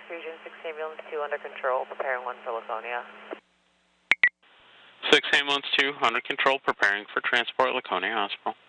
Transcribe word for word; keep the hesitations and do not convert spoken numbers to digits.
Region six Ambulance two under control, preparing one for Laconia. six Ambulance two under control, preparing for transport Laconia Hospital.